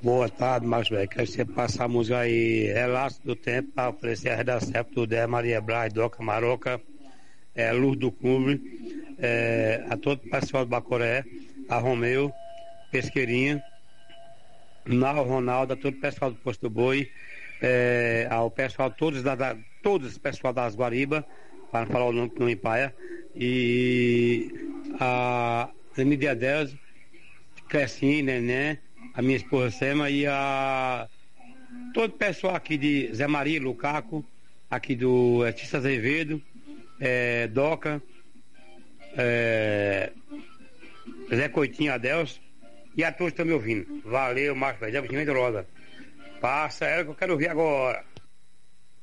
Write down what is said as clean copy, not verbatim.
Boa tarde, Marcos Velho. Quero que você passe a música aí, Relatos do Tempo, para oferecer a redação do Dé, Maria Braz, Doca Maroca, Luz do Clube, a todo o pessoal do Bacoré, a Romeu, Pesqueirinha, Nau Ronaldo, a todo o pessoal do Posto do Boi, ao pessoal, todos os pessoal das Guariba, para não falar o nome que não empaia, e a Emilia Deus, Crescinho, Nené, a minha esposa Sema e todo o pessoal aqui de Zé Maria, Lucaco, aqui do Tissa Azevedo, Doca, Zé Coitinho, Adelso, e a todos que estão me ouvindo. Valeu, Marcos Velho, Rosa. Passa ela que eu quero ouvir agora.